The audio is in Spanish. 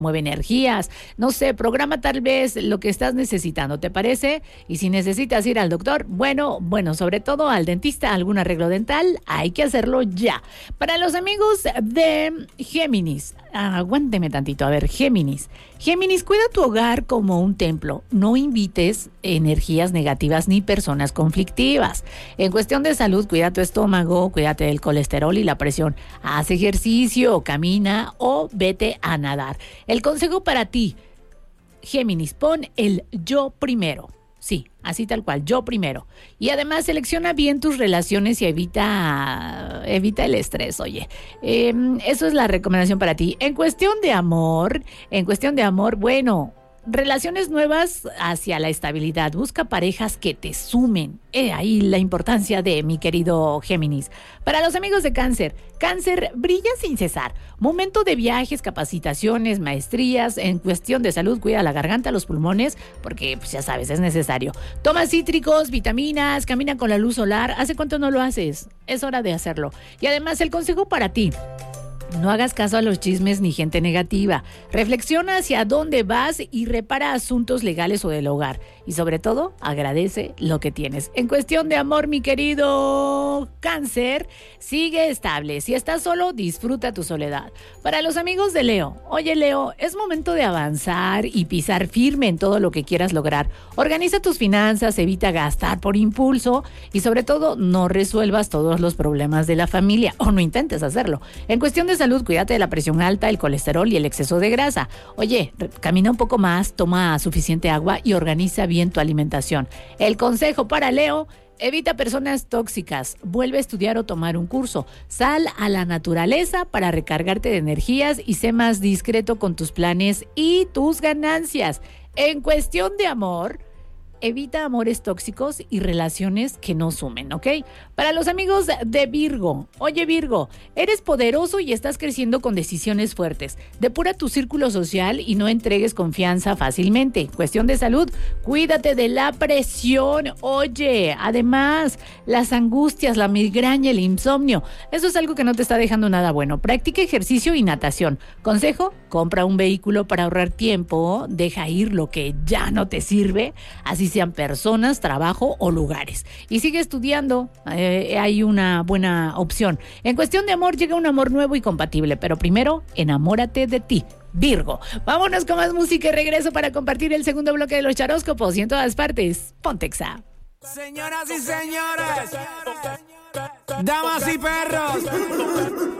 mueve energías, no sé, programa tal vez lo que estás necesitando, ¿te parece? Y si necesitas ir al doctor, bueno, sobre todo al dentista, algún arreglo dental, hay que hacerlo ya. Para los amigos de Géminis, aguánteme tantito, a ver, Géminis, cuida tu hogar como un templo, no invites energías negativas ni personas conflictivas. En cuestión de salud, cuida tu estómago, cuídate del colesterol y la presión, haz ejercicio, camina o vete a nadar. El consejo para ti, Géminis, pon el yo primero. Sí, así tal cual, yo primero. Y además selecciona bien tus relaciones y evita el estrés, oye. Eso es la recomendación para ti. En cuestión de amor, bueno, relaciones nuevas hacia la estabilidad. Busca parejas que te sumen. Ahí la importancia de mi querido Géminis. Para los amigos de Cáncer, brilla sin cesar. Momento de viajes, capacitaciones, maestrías. En cuestión de salud, cuida la garganta, los pulmones, porque pues ya sabes, es necesario. Toma cítricos, vitaminas, camina con la luz solar. ¿Hace cuánto no lo haces? Es hora de hacerlo. Y además el consejo para ti: no hagas caso a los chismes ni gente negativa. Reflexiona hacia dónde vas y repara asuntos legales o del hogar. Y sobre todo, agradece lo que tienes. En cuestión de amor, mi querido Cáncer, sigue estable. Si estás solo, disfruta tu soledad. Para los amigos de Leo, oye Leo, es momento de avanzar y pisar firme en todo lo que quieras lograr. Organiza tus finanzas, evita gastar por impulso y sobre todo, no resuelvas todos los problemas de la familia o no intentes hacerlo. En cuestión de salud, cuídate de la presión alta, el colesterol y el exceso de grasa. Oye, camina un poco más, toma suficiente agua y organiza bien tu alimentación. El consejo para Leo: evita personas tóxicas, vuelve a estudiar o tomar un curso, sal a la naturaleza para recargarte de energías y sé más discreto con tus planes y tus ganancias. En cuestión de amor, evita amores tóxicos y relaciones que no sumen, ¿ok? Para los amigos de Virgo, oye Virgo, eres poderoso y estás creciendo con decisiones fuertes. Depura tu círculo social y no entregues confianza fácilmente. Cuestión de salud, cuídate de la presión. Oye, además, las angustias, la migraña, el insomnio, eso es algo que no te está dejando nada bueno. Practica ejercicio y natación. Consejo: compra un vehículo para ahorrar tiempo, deja ir lo que ya no te sirve, así sean personas, trabajo o lugares. Y sigue estudiando, hay una buena opción. En cuestión de amor, llega un amor nuevo y compatible, pero primero, enamórate de ti, Virgo. Vámonos con más música y regreso para compartir el segundo bloque de los charóscopos y en todas partes, ponte Exa. Señoras y señores, damas y perros,